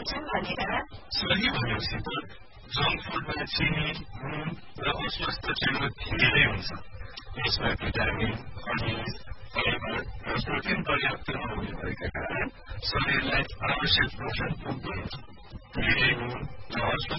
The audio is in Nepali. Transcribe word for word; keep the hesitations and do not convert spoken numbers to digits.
हुन्छन् भनेर सही भनेपछि त जङ्क फुडमा चिनी नुन र अस्वस्थ चिजहरू धेरै हुन्छ यसमा भिटामिन खनिज फाइबर र प्रोटिन पर्याप्त नहुने भएका कारण शरीरलाई आवश्यक पोषण पुग्दैन धेरै नुन र अस्वस्थ